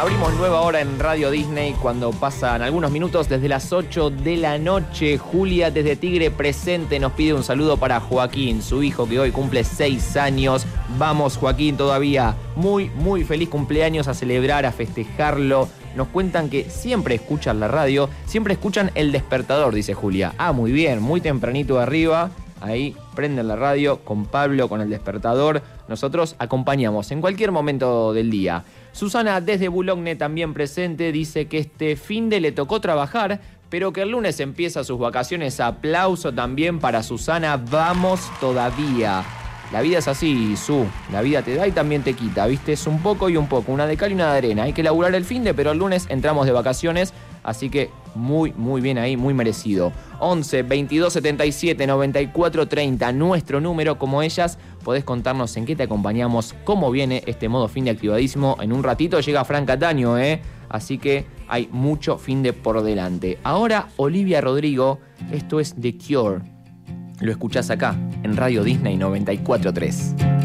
Abrimos nueva hora en Radio Disney cuando pasan algunos minutos desde las 8 de la noche. Julia desde Tigre presente nos pide un saludo para Joaquín, su hijo que hoy cumple 6 años. Vamos Joaquín, todavía muy feliz cumpleaños, a celebrar, a festejarlo. Nos cuentan que siempre escuchan la radio, siempre escuchan El Despertador, dice Julia. Ah, muy bien, muy tempranito de arriba. Ahí prenden la radio con Pablo, con El Despertador. Nosotros acompañamos en cualquier momento del día. Susana desde Boulogne también presente, dice que este finde le tocó trabajar, pero que el lunes empieza sus vacaciones. Aplauso también para Susana, vamos todavía. La vida es así, Su, la vida te da y también te quita, ¿viste? Es un poco y un poco, una de cal y una de arena. Hay que laburar el finde, pero el lunes entramos de vacaciones, así que muy bien ahí, muy merecido. 11 22 77 94 30, nuestro número. Como ellas, podés contarnos en qué te acompañamos, cómo viene este modo finde activadísimo. En un ratito llega Fran Cataño, así que hay mucho finde por delante. Ahora Olivia Rodrigo, esto es The Cure. Lo escuchás acá, en Radio Disney 94.3.